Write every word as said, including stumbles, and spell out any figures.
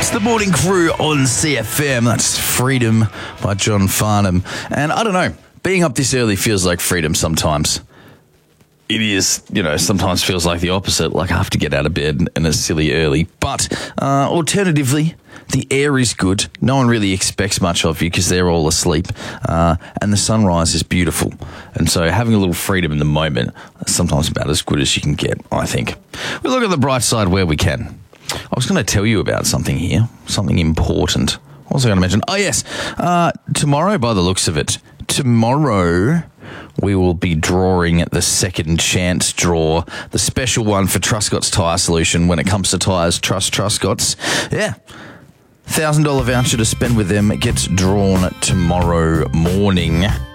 It's the morning crew on C F M. That's Freedom by John Farnham. And I don't know, being up this early feels like freedom sometimes. It is, you know, sometimes feels like the opposite, like I have to get out of bed and it's silly early. But uh, alternatively, the air is good. No one really expects much of you because they're all asleep. Uh, and the sunrise is beautiful. And so having a little freedom in the moment is sometimes about as good as you can get, I think. We look at the bright side where we can. I was going to tell you about something here, something important. What was I going to mention? Oh, yes. Uh, tomorrow, by the looks of it, tomorrow we will be drawing the second chance draw, the special one for Truscott's Tyre Solution. When it comes to tyres, trust Truscott's. Yeah. one thousand dollars voucher to spend with them. It gets drawn tomorrow morning.